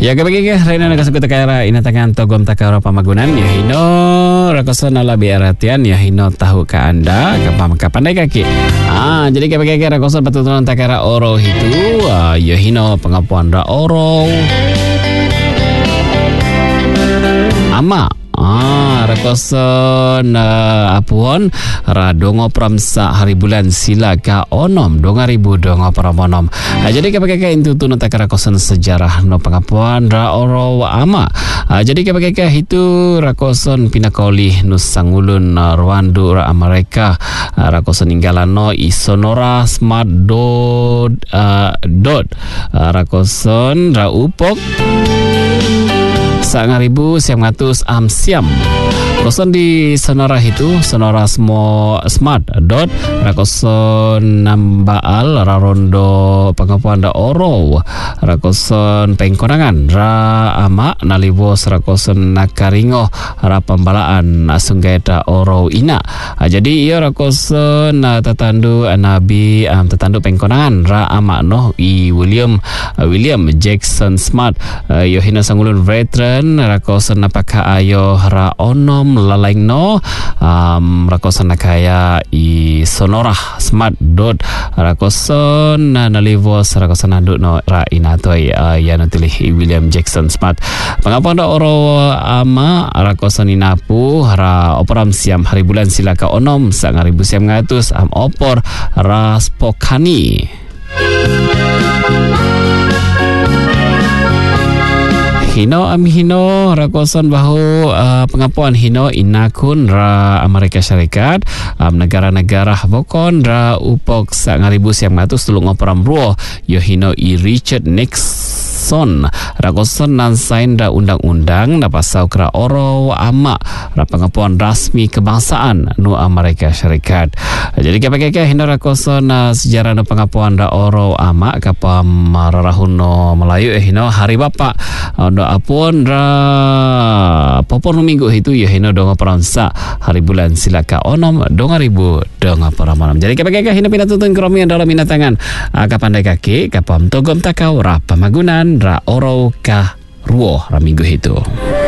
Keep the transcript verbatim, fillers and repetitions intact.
Ya kapag Rena nakasagot kaya inatangan togom takara pamagunan ya hino rakosan ala biaratian ya hino tahu ka anda kapam kapandai kaki. Ah jadi kapag rakosan patutunan takara oro itu uh, ya hino pengapuan ra oro ama Ah, rakosan uh, apuan radongo pramsa hari bulan sila ka onom donga ribu donga pramonom. Ah, jadi kapag itu tunut tak rakosan sejarah no pengapuan ra oro ama. Ah, jadi kapag itu rakosan pinakoli nusangulun uh, Rwandu ra Amerika uh, rakosan inggalano isonora smart dot uh, dot uh, rakosan ra upok Sang ribu siam ngatus am siam. Rakosan di Sonora itu Sonora Smo Smart dot rakosan nambaal rarondo pengapuan da oro rakosan pengkonangan ra ama nalibos rakosan nakaringo ra pembalaan asunggaeta oro ina. Jadi ia rakosan tatandu nabi um, tatandu pengkonangan ra ama no i William uh, William Jackson Smart uh, yohina sangulun veteran rakosan napaka ayo ra onom lalaing no um, rakosan nakaya i Sonora Smart dot rakosan na nalivos rakosan nanduk no ra inatoy uh, yan utili William Jackson Smart pengapuan da oro ama rakosan inapu ra operam siam hari bulan silaka onom sang ribu siam ngatus am opor ra spokani. Hino am hino rakosan bahu uh, pengapuan hino inakun ra Amerika Syarikat um, negara-negara bokon ra upok sang ribu siam ngatus tulung operam ruo yo hino i Richard Nixon rakosan nan sain da undang-undang da pasau kra oro ama ra pengapuan rasmi kebangsaan nu Amerika Syarikat. Jadi kapag hino rakosan uh, sejarah nu pengapuan da oro ama kapam rarahun no Melayu eh hino hari bapa uh, apun ra popor minggu itu ya hino donga peransa hari bulan silaka onom donga ribu donga paramanam. Jadi kapag hino pinatutun kromian dalam minatangan uh, kapandai kaki kapam togom takau ra pamagunan ra oro ka ruo ra minggu itu.